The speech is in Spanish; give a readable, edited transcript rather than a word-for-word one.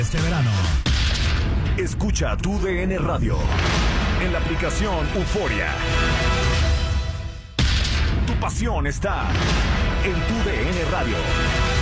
Este verano. Escucha tu DN Radio en la aplicación Euforia. Tu pasión está en tu DN Radio.